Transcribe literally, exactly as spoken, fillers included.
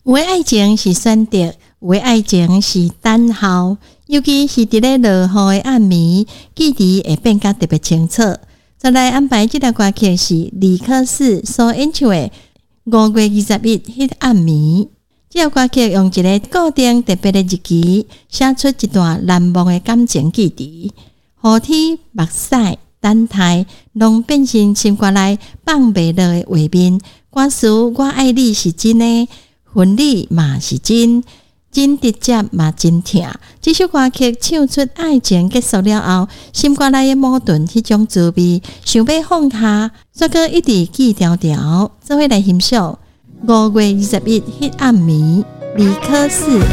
有的爱情是选择，有的爱情是等候，尤其是伫咧落雨的暗暝，记忆会变甲特别清楚。再来安排这条歌曲是李克士所演唱的五月二十一迄暗暝。这条歌曲用一个固定特别的日期，写出一段难忘的感情记忆。雨天、目屎、等待，拢变成心肝内放袂落的画面。歌词我爱你是真的，婚礼嘛是真，真直接嘛真疼。这首歌曲唱出爱情结束了后，心肝内的矛盾迄种滋味，想要放下，却搁一直记条条。做伙来欣赏五月二十一迄暗暝，李克士。